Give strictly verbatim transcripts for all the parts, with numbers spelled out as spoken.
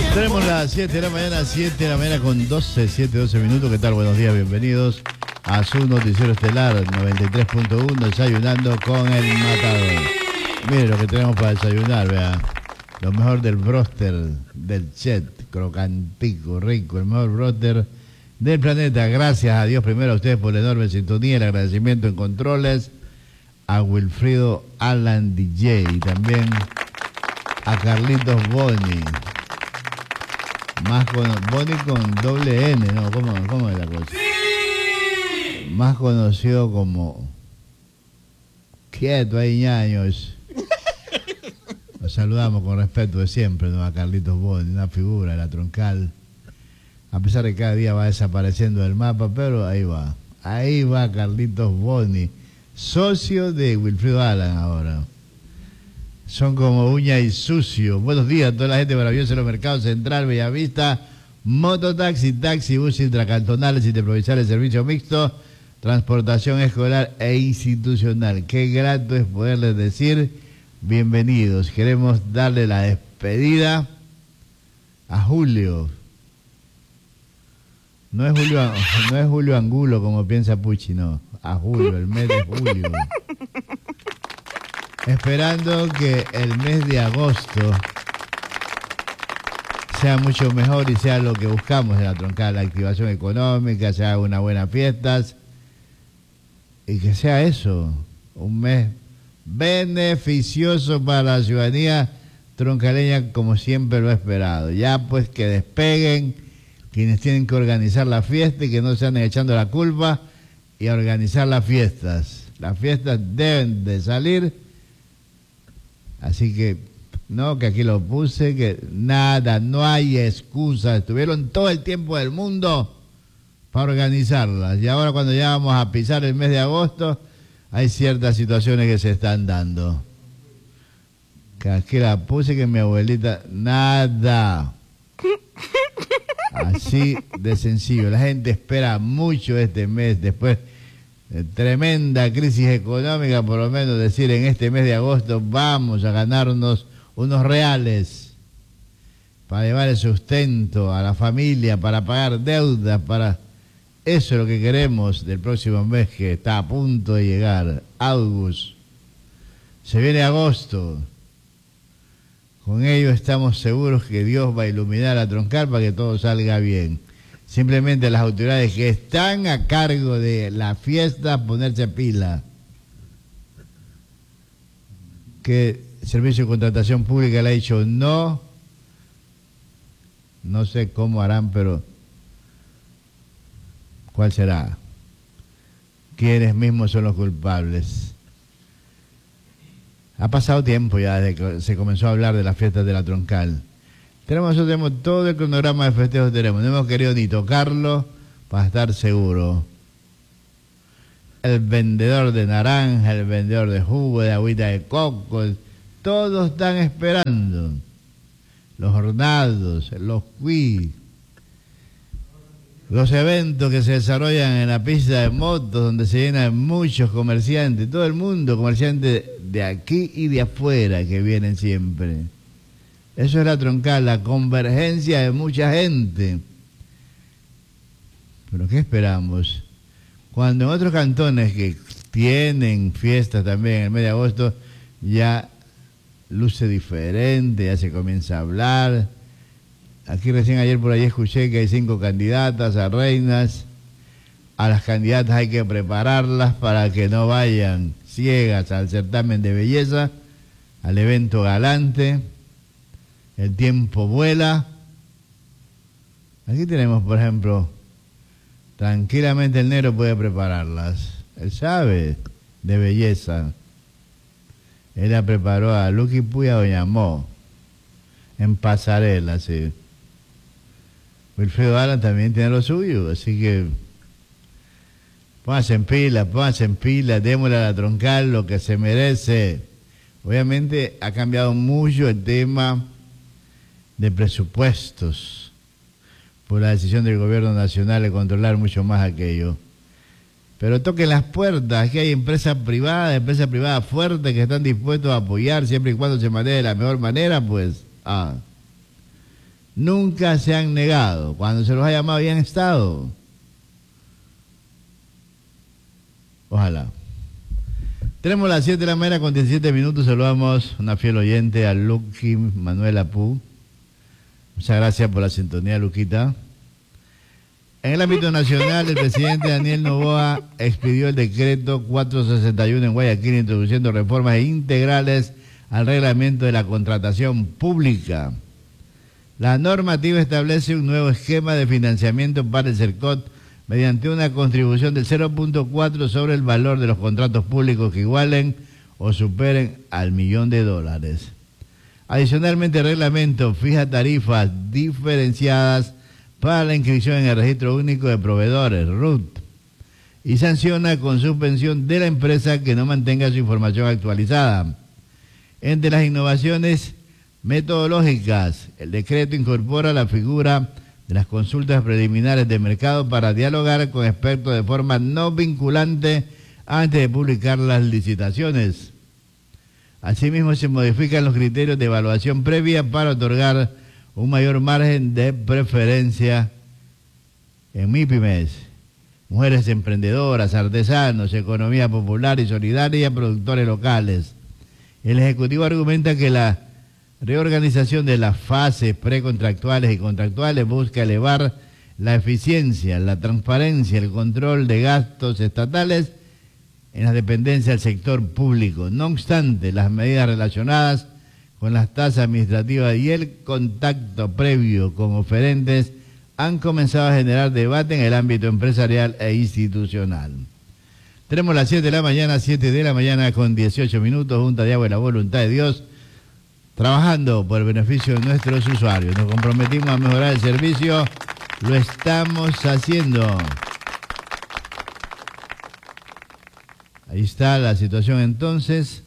Tenemos las siete de la mañana, siete de la mañana con doce, siete, doce minutos. ¿Qué tal? Buenos días, bienvenidos a su noticiero estelar noventa y tres punto uno, desayunando con el matador. Mire lo que tenemos para desayunar, vea. Lo mejor del broster del Chet, crocantico, rico, el mejor broster del planeta. Gracias a Dios primero a ustedes por la enorme sintonía, el agradecimiento en controles, a Wilfrido Alan D J y también a Carlitos Boni. Más con Boni con doble N, ¿no? ¿Cómo, cómo es la cosa? Sí. Más conocido como Quieto ahí, ñaños. Nos saludamos con respeto de siempre, ¿no? A Carlitos Boni, una figura de la troncal. A pesar de que cada día va desapareciendo del mapa, pero ahí va. Ahí va Carlitos Boni, socio de Wilfrido Alan ahora. Son como uña y sucio. Buenos días a toda la gente maravillosa de los mercados Central, Bellavista, mototaxi, taxi, bus intracantonales, interprovinciales, servicio mixto, transportación escolar e institucional. Qué grato es poderles decir bienvenidos. Queremos darle la despedida a Julio. No es Julio, no es Julio Angulo como piensa Pucci, no. A Julio, el mes de julio. Esperando que el mes de agosto sea mucho mejor y sea lo que buscamos en la troncal, la activación económica, sea una buena fiestas y que sea eso, un mes beneficioso para la ciudadanía troncaleña como siempre lo he esperado. Ya pues que despeguen quienes tienen que organizar la fiesta y que no se anden echando la culpa y a organizar las fiestas. Las fiestas deben de salir. Así que, no, que aquí lo puse, que nada, no hay excusas. Tuvieron todo el tiempo del mundo para organizarlas. Y ahora cuando ya vamos a pisar el mes de agosto, hay ciertas situaciones que se están dando. Que aquí la puse, que mi abuelita, nada. Así de sencillo. La gente espera mucho este mes, después de tremenda crisis económica, por lo menos decir en este mes de agosto vamos a ganarnos unos reales para llevar el sustento a la familia, para pagar deudas, para... Eso es lo que queremos del próximo mes que está a punto de llegar. August. Se viene agosto. Con ello estamos seguros que Dios va a iluminar a troncal para que todo salga bien. Simplemente las autoridades que están a cargo de la fiesta ponerse pila. Que el Servicio de Contratación Pública le ha dicho no. No sé cómo harán, pero ¿cuál será? ¿Quiénes mismos son los culpables? Ha pasado tiempo ya desde que se comenzó a hablar de las fiestas de la troncal. Tenemos, nosotros tenemos todo el cronograma de festejos, tenemos. No hemos querido ni tocarlo para estar seguros. El vendedor de naranja, el vendedor de jugo, de agüita de coco, todos están esperando. Los hornados, los quiz, los eventos que se desarrollan en la pista de motos, donde se llenan muchos comerciantes, todo el mundo, comerciantes de aquí y de afuera que vienen siempre. Eso es la troncal, la convergencia de mucha gente. ¿Pero qué esperamos? Cuando en otros cantones que tienen fiestas también en el mes de agosto, ya luce diferente, ya se comienza a hablar. Aquí recién ayer por ahí escuché que hay cinco candidatas a reinas. A las candidatas hay que prepararlas para que no vayan ciegas al certamen de belleza, al evento galante. El tiempo vuela. Aquí tenemos, por ejemplo, tranquilamente el negro puede prepararlas. Él sabe de belleza. Él la preparó a Lucky Puy, a Doña Mo, en pasarela, sí. Wilfrido Alan también tiene lo suyo, así que pónganse en pila, pónganse en pila, démosle a la troncal lo que se merece. Obviamente ha cambiado mucho el tema de presupuestos por la decisión del gobierno nacional de controlar mucho más aquello. Pero toquen las puertas, aquí hay empresas privadas, empresas privadas fuertes que están dispuestos a apoyar siempre y cuando se maneje de la mejor manera, pues, ah, nunca se han negado. Cuando se los ha llamado y han estado. Ojalá. Tenemos las siete de la mañana con diecisiete minutos. Saludamos a una fiel oyente, a Luqui Manuel Apu. Muchas gracias por la sintonía, Luquita. En el ámbito nacional, el presidente Daniel Noboa expidió el decreto cuatrocientos sesenta y uno en Guayaquil, introduciendo reformas integrales al reglamento de la contratación pública. La normativa establece un nuevo esquema de financiamiento para el CERCOT mediante una contribución del cero punto cuatro sobre el valor de los contratos públicos que igualen o superen al millón de dólares. Adicionalmente, el reglamento fija tarifas diferenciadas para la inscripción en el Registro Único de Proveedores, R U T, y sanciona con suspensión de la empresa que no mantenga su información actualizada. Entre las innovaciones metodológicas, el decreto incorpora la figura de las consultas preliminares de mercado para dialogar con expertos de forma no vinculante antes de publicar las licitaciones. Asimismo, se modifican los criterios de evaluación previa para otorgar un mayor margen de preferencia en MIPYMES, mujeres emprendedoras, artesanos, economía popular y solidaria, productores locales. El Ejecutivo argumenta que la reorganización de las fases precontractuales y contractuales busca elevar la eficiencia, la transparencia, el control de gastos estatales en las dependencias del sector público. No obstante, las medidas relacionadas con las tasas administrativas y el contacto previo con oferentes han comenzado a generar debate en el ámbito empresarial e institucional. Tenemos las siete de la mañana, siete de la mañana con dieciocho minutos, Junta de Agua y la Voluntad de Dios, trabajando por el beneficio de nuestros usuarios. Nos comprometimos a mejorar el servicio, lo estamos haciendo. Ahí está la situación entonces,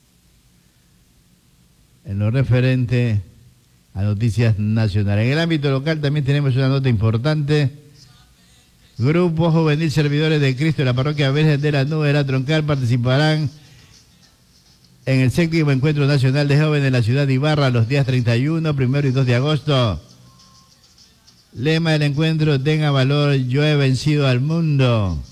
en lo referente a noticias nacionales. En el ámbito local también tenemos una nota importante. Grupo Juvenil Servidores de Cristo de la Parroquia Virgen de la Nube de la Troncal participarán en el séptimo Encuentro Nacional de Jóvenes en la ciudad de Ibarra los días treinta y uno, primero y dos de agosto. Lema del encuentro: tenga valor, yo he vencido al mundo.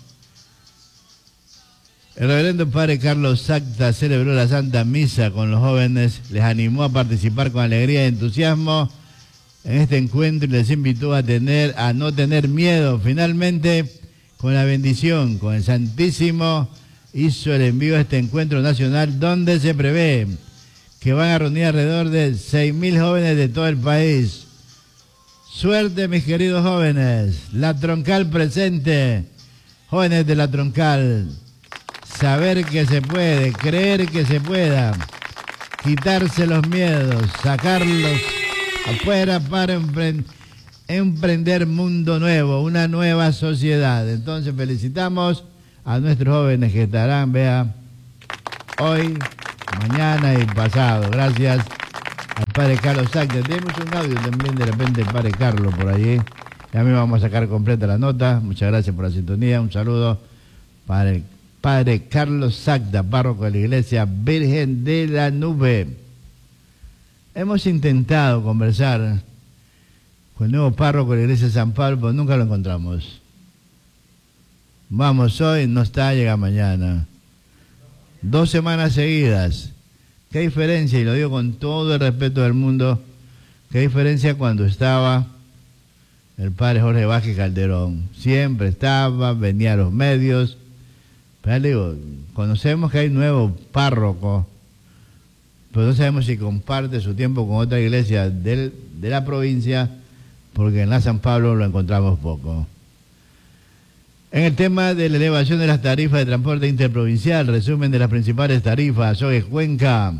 El reverendo padre Carlos Sacta celebró la Santa Misa con los jóvenes, les animó a participar con alegría y entusiasmo en este encuentro y les invitó a tener, a no tener miedo. Finalmente, con la bendición, con el Santísimo, hizo el envío a este encuentro nacional donde se prevé que van a reunir alrededor de seis mil jóvenes de todo el país. Suerte, mis queridos jóvenes. La Troncal presente. Jóvenes de la Troncal. Saber que se puede, creer que se pueda, quitarse los miedos, sacarlos afuera para emprend- emprender mundo nuevo, una nueva sociedad. Entonces felicitamos a nuestros jóvenes que estarán, vea, hoy, mañana y pasado. Gracias al padre Carlos Sacta. Tenemos un audio también de repente del padre Carlos por allí. Ya mismo vamos a sacar completa la nota. Muchas gracias por la sintonía. Un saludo para el padre Carlos Sacta, párroco de la Iglesia Virgen de la Nube. Hemos intentado conversar con el nuevo párroco de la Iglesia de San Pablo, pero nunca lo encontramos. Vamos hoy, no está, llega mañana. Dos semanas seguidas. ¿Qué diferencia? Y lo digo con todo el respeto del mundo. ¿Qué diferencia cuando estaba el padre Jorge Vázquez Calderón? Siempre estaba, venía a los medios. Pero le digo, conocemos que hay nuevo párroco, pero no sabemos si comparte su tiempo con otra iglesia del, de la provincia, porque en la San Pablo lo encontramos poco. En el tema de la elevación de las tarifas de transporte interprovincial, resumen de las principales tarifas: Azogues Cuenca,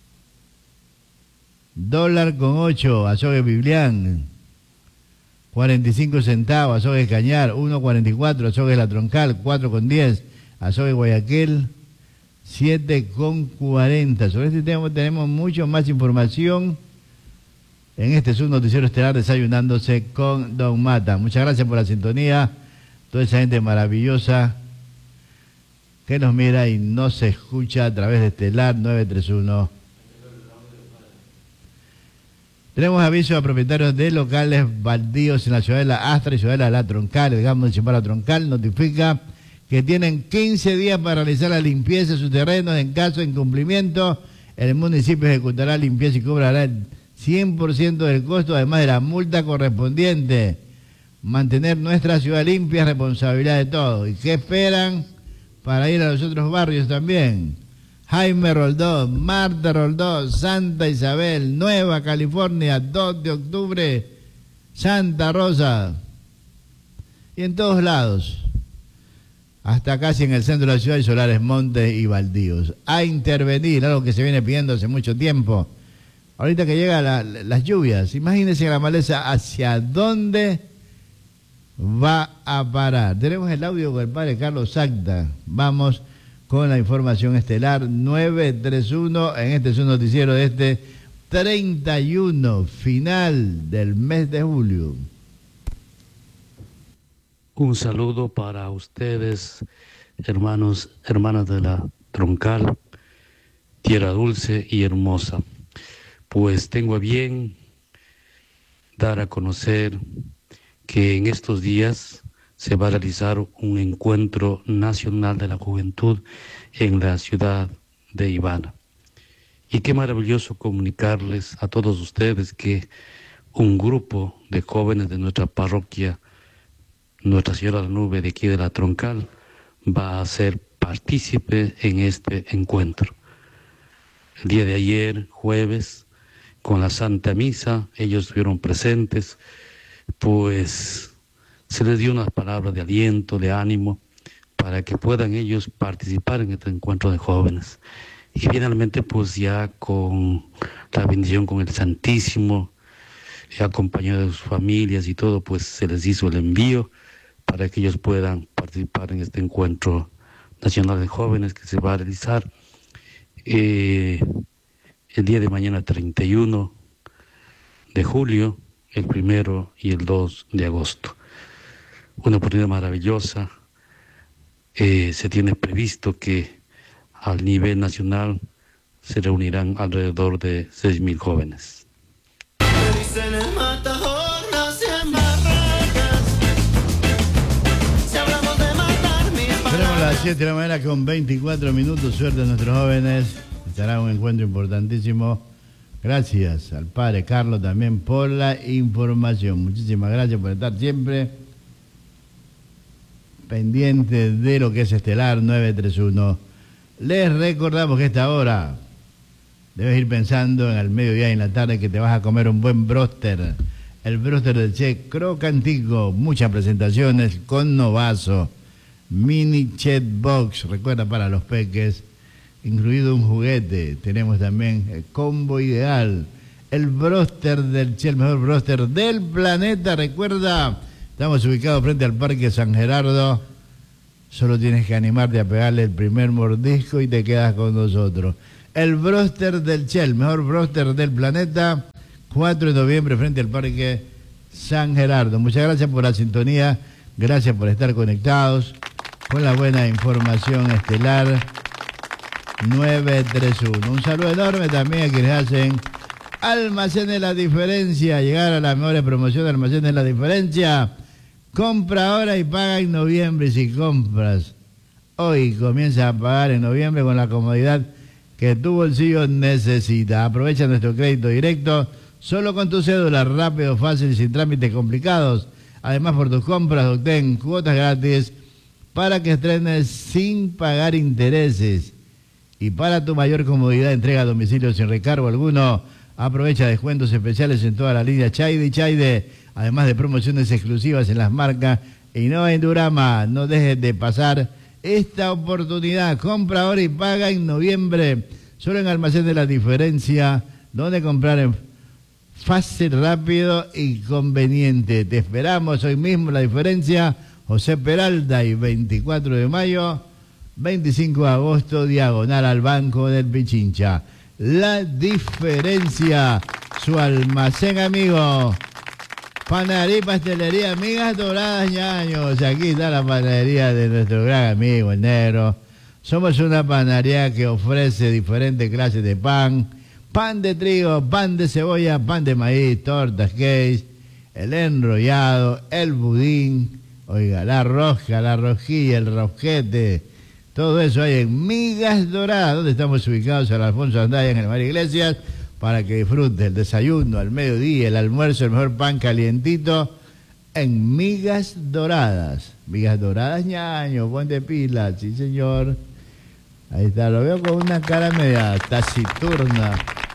dólar con ocho, Azogues Biblián, cuarenta y cinco centavos, Azogues Cañar, uno cuarenta y cuatro, Azogues La Troncal, cuatro con diez, Azogues Guayaquil, siete con cuarenta. Sobre este tema tenemos mucho más información en este subnoticiero estelar Desayunándose con Don Mata. Muchas gracias por la sintonía, toda esa gente maravillosa que nos mira y nos escucha a través de Estelar nueve tres uno. Tenemos aviso a propietarios de locales baldíos en la ciudadela Astra y ciudadela La Troncal. El Gobierno municipal La Troncal notifica que tienen quince días para realizar la limpieza de sus terrenos. En caso de incumplimiento, el municipio ejecutará limpieza y cobrará el cien por ciento del costo, además de la multa correspondiente. Mantener nuestra ciudad limpia es responsabilidad de todos. ¿Y qué esperan para ir a los otros barrios también? Jaime Roldós, Marta Roldós, Santa Isabel, Nueva California, dos de octubre, Santa Rosa. Y en todos lados, hasta casi en el centro de la ciudad, hay solares, montes y baldíos. A intervenir, algo que se viene pidiendo hace mucho tiempo. Ahorita que llegan la, las lluvias, imagínense la maleza hacia dónde va a parar. Tenemos el audio con el padre Carlos Sacta. Vamos con la información estelar nueve treinta y uno en este es un noticiero de este treinta y uno, final del mes de julio. Un saludo para ustedes, hermanos, hermanas de la Troncal, tierra dulce y hermosa. Pues tengo a bien dar a conocer que en estos días se va a realizar un encuentro nacional de la juventud en la ciudad de Ivana. Y qué maravilloso comunicarles a todos ustedes que un grupo de jóvenes de nuestra parroquia, Nuestra Señora de la Nube de aquí de la Troncal, va a ser partícipe en este encuentro. El día de ayer, jueves, con la Santa Misa, ellos estuvieron presentes, pues se les dio unas palabras de aliento, de ánimo, para que puedan ellos participar en este encuentro de jóvenes. Y finalmente, pues ya con la bendición con el Santísimo, acompañado de sus familias y todo, pues se les hizo el envío para que ellos puedan participar en este encuentro nacional de jóvenes que se va a realizar eh, el día de mañana treinta y uno de julio, el primero y el dos de agosto. Una oportunidad maravillosa. Eh, se tiene previsto que al nivel nacional se reunirán alrededor de seis mil jóvenes. Tenemos las siete de la mañana con veinticuatro minutos. Suerte a nuestros jóvenes. Estará un encuentro importantísimo. Gracias al padre Carlos también por la información. Muchísimas gracias por estar siempre pendiente de lo que es Estelar nueve treinta y uno. Les recordamos que a esta hora debes ir pensando en el mediodía y en la tarde que te vas a comer un buen bróster. El bróster del Che crocantico, muchas presentaciones con novazo, mini chet box, recuerda para los peques, incluido un juguete. Tenemos también el combo ideal, el bróster del Che, el mejor bróster del planeta. Recuerda, estamos ubicados frente al Parque San Gerardo. Solo tienes que animarte a pegarle el primer mordisco y te quedas con nosotros. El bróster del Che, el mejor bróster del planeta, cuatro de noviembre frente al Parque San Gerardo. Muchas gracias por la sintonía, gracias por estar conectados con la buena información estelar nueve treinta y uno. Un saludo enorme también a quienes hacen Almacenes La Diferencia. Llegar a las mejores promociones de Almacenes La Diferencia. Compra ahora y paga en noviembre. Si compras hoy, comienza a pagar en noviembre con la comodidad que tu bolsillo necesita. Aprovecha nuestro crédito directo, solo con tu cédula, rápido, fácil y sin trámites complicados. Además, por tus compras obtén cuotas gratis para que estrenes sin pagar intereses. Y para tu mayor comodidad, entrega a domicilio sin recargo alguno. Aprovecha descuentos especiales en toda la línea Chaide y Chaide, además de promociones exclusivas en las marcas Innova y Durama. No dejes de pasar esta oportunidad. Compra ahora y paga en noviembre. Solo en Almacén de La Diferencia, donde comprar en fácil, rápido y conveniente. Te esperamos hoy mismo. La Diferencia, José Peralta y veinticuatro de mayo, veinticinco de agosto, diagonal al Banco del Pichincha. La Diferencia, su almacén amigo. Panadería y pastelería Amigas Doradas Ñaños. Aquí está la panadería de nuestro gran amigo el Negro. Somos una panadería que ofrece diferentes clases de pan, pan de trigo, pan de cebolla, pan de maíz, tortas, cakes, el enrollado, el budín, oiga, la rosca, la rosquilla, el rosquete, todo eso hay en Migas Doradas, donde estamos ubicados en Alfonso Andaya, en el María Iglesias, para que disfrute el desayuno, al mediodía, el almuerzo, el mejor pan calientito, en Migas Doradas. Migas Doradas, ñaño, buen de pila, sí señor. Ahí está, lo veo con una cara media taciturna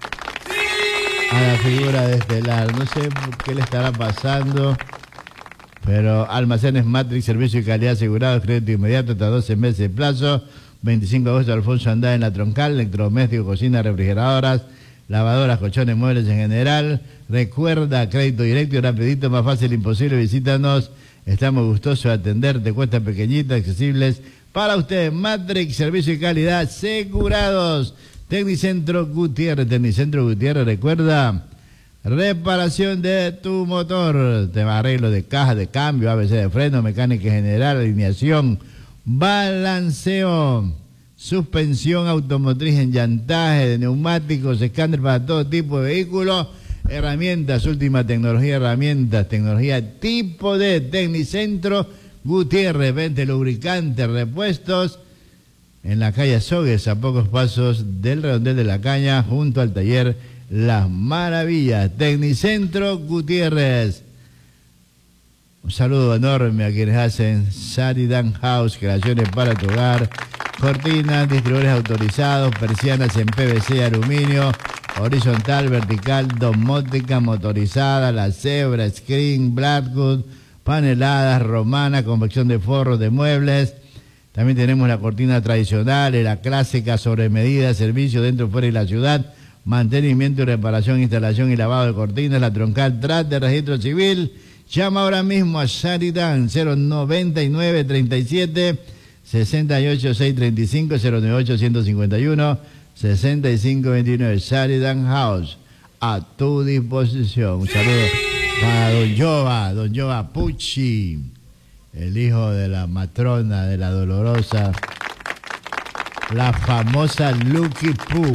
a la figura de Estelar. No sé qué le estará pasando, pero Almacenes Matrix, servicio y calidad asegurados, crédito inmediato hasta doce meses de plazo. veinticinco de agosto, Alfonso Andá en La Troncal, electrodomésticos, cocina, refrigeradoras, lavadoras, colchones, muebles en general. Recuerda, crédito directo y rapidito, más fácil imposible. Visítanos, estamos gustosos de atenderte, cuesta pequeñita, accesibles para ustedes. Matrix, servicio y calidad asegurados. Tecnicentro Gutiérrez, Tecnicentro Gutiérrez, recuerda, reparación de tu motor, tema arreglo de caja, de cambio, A B C de freno, mecánica general, alineación, balanceo, suspensión automotriz en llantaje, de neumáticos, escáner para todo tipo de vehículos, herramientas, última tecnología, herramientas, tecnología tipo D, Tecnicentro Gutiérrez, vende lubricantes, repuestos, en la calle Azogues, a pocos pasos del Redondel de la Caña, junto al taller Las Maravillas. Tecnicentro Gutiérrez. Un saludo enorme a quienes hacen Sheridan House, creaciones para tu hogar, cortinas, distribuidores autorizados, persianas en P V C, aluminio, horizontal, vertical, domótica, motorizada, la Zebra, Screen, Blackwood, paneladas, romana, confección de forros de muebles. También tenemos la cortina tradicional, la clásica sobre medida, servicio dentro, fuera y la ciudad, mantenimiento y reparación, instalación y lavado de cortinas, la Troncal, tras de registro civil. Llama ahora mismo a Sheridan, cero noventa y nueve, treinta y siete, sesenta y ocho, seiscientos treinta y cinco, cero noventa y ocho, ciento cincuenta y uno, sesenta y cinco veintinueve. Sheridan House, a tu disposición. Un saludo para Don Jova, Don Jova Pucci, el hijo de la matrona de la Dolorosa, la famosa Lucky Poo.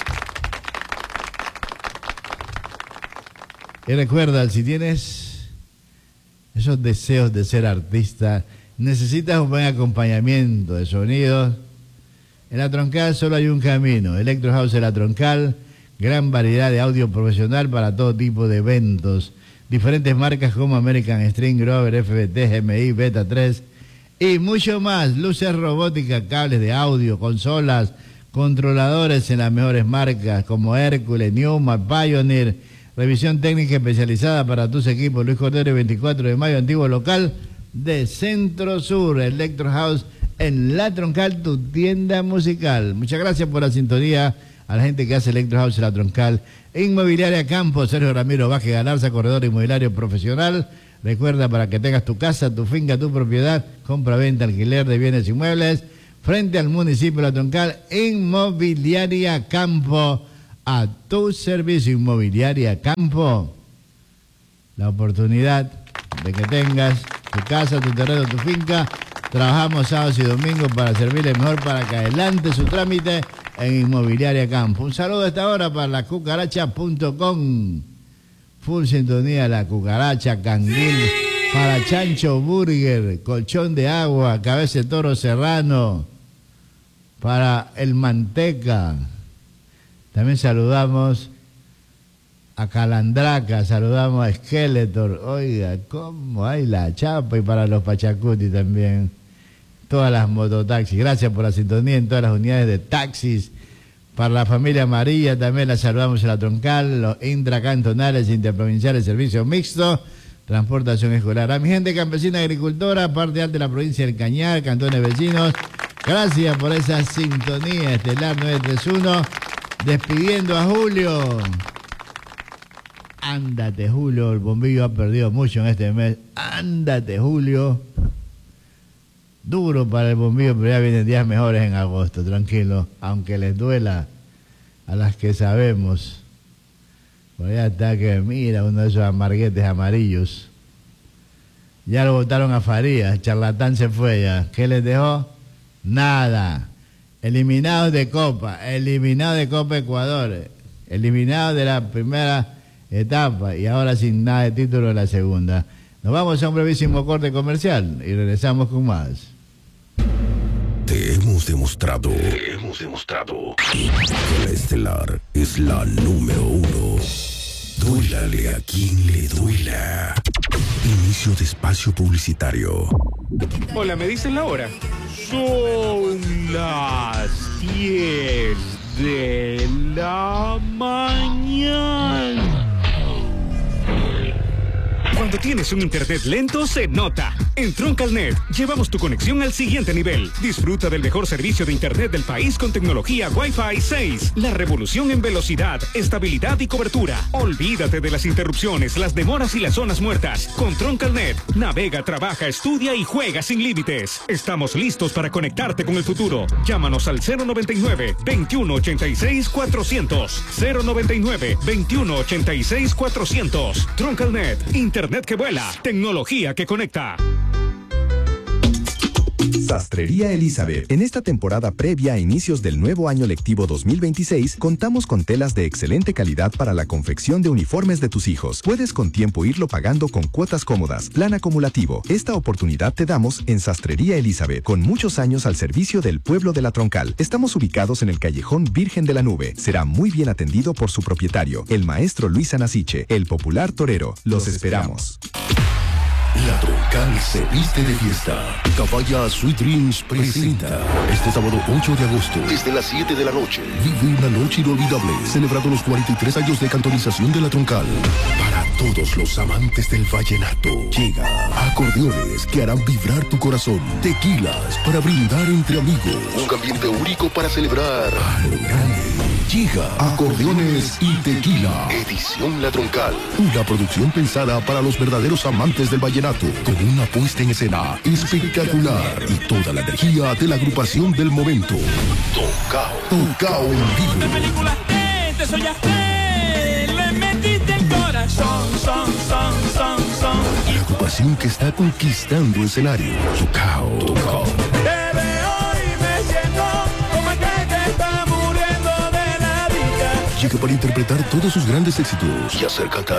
Y recuerda, si tienes esos deseos de ser artista, necesitas un buen acompañamiento de sonidos, en La Troncal solo hay un camino, Electro House de La Troncal, gran variedad de audio profesional para todo tipo de eventos. Diferentes marcas como American String, Grover, F B T, G M I, Beta tres y mucho más. Luces robóticas, cables de audio, consolas, controladores en las mejores marcas como Hércules, Newman, Pioneer. Revisión técnica especializada para tus equipos. Luis Cordero, veinticuatro de mayo, antiguo local de Centro Sur. Electro House en La Troncal, tu tienda musical. Muchas gracias por la sintonía a la gente que hace Electro House en La Troncal. Inmobiliaria Campos, Sergio Ramiro Vázquez Galarza, corredor inmobiliario profesional. Recuerda, para que tengas tu casa, tu finca, tu propiedad, compra, venta, alquiler de bienes inmuebles, frente al municipio de La Troncal, Inmobiliaria Campo, a tu servicio. Inmobiliaria Campo, la oportunidad de que tengas tu casa, tu terreno, tu finca. Trabajamos sábados y domingos para servirle mejor, para que adelante su trámite en Inmobiliaria Campo. Un saludo a esta hora para la cucaracha punto com. Full sintonía, La Cucaracha, Canguil, para Chancho Burger, Colchón de Agua, Cabeza de Toro Serrano, para El Manteca. También saludamos a Calandraca, saludamos a Skeletor. Oiga, cómo hay la chapa, y para los Pachacuti también. Todas las mototaxis, gracias por la sintonía en todas las unidades de taxis. Para la familia Amarilla también la saludamos en La Troncal, los intracantonales, interprovinciales, servicio mixto, transportación escolar. A mi gente campesina agricultora, parte alta de la provincia del Cañar, cantones vecinos, gracias por esa sintonía. Estelar nueve tres uno, despidiendo a Julio. Ándate, Julio, el bombillo ha perdido mucho en este mes. Ándate, Julio. Duro para el bombillo, pero ya vienen días mejores en agosto, tranquilo, aunque les duela a las que sabemos. Por allá está que mira uno de esos amarguetes amarillos. Ya lo botaron a Farías, charlatán se fue ya. ¿Qué les dejó? Nada. Eliminados de Copa, eliminados de Copa Ecuador. eliminado de la primera etapa y ahora sin nada de título en la segunda. Nos vamos a un brevísimo corte comercial y regresamos con más. Te hemos demostrado, te hemos demostrado que la estelar es la número uno. Duélale a quien le duela. Inicio de espacio publicitario. Hola, ¿me dicen la hora? Son las diez de la mañana. Cuando tienes un internet lento, se nota. En Troncalnet, llevamos tu conexión al siguiente nivel. Disfruta del mejor servicio de internet del país con tecnología Wi-Fi seis. La revolución en velocidad, estabilidad y cobertura. Olvídate de las interrupciones, las demoras y las zonas muertas. Con Troncalnet, navega, trabaja, estudia y juega sin límites. Estamos listos para conectarte con el futuro. Llámanos al cero noventa y nueve, veintiuno ochenta y seis, cuatrocientos. cero noventa y nueve, veintiuno ochenta y seis, cuatrocientos. Troncalnet, internet que vuela, tecnología que conecta. Sastrería Elizabeth. En esta temporada previa a inicios del nuevo año lectivo dos mil veintiséis, contamos con telas de excelente calidad para la confección de uniformes de tus hijos. Puedes con tiempo irlo pagando con cuotas cómodas, plan acumulativo. Esta oportunidad te damos en Sastrería Elizabeth, con muchos años al servicio del pueblo de La Troncal. Estamos ubicados en el callejón Virgen de la Nube. Será muy bien atendido por su propietario, el maestro Luis Anasiche, el popular torero. Los esperamos. La Troncal se viste de fiesta. Cabaya Sweet Dreams presenta este sábado ocho de agosto, desde las siete de la noche, vive una noche inolvidable, celebrando los cuarenta y tres años de cantonización de La Troncal. Para todos los amantes del vallenato, llega acordeones que harán vibrar tu corazón, tequilas para brindar entre amigos, un ambiente único para celebrar a lo grande. Llega Acordeones y Tequila, edición La Troncal, una producción pensada para los verdaderos amantes del vallenato, con una puesta en escena espectacular y toda la energía de la agrupación del momento. Tocao, Tocao en vivo. ¿Cuántas películas te, te soñaste? Le metiste el corazón, son, son, son, son. La agrupación que está conquistando escenario. Tocao, Tocao. Te veo y me siento como el que te está muriendo de la vida. Llega para interpretar todos sus grandes éxitos y hacer cantar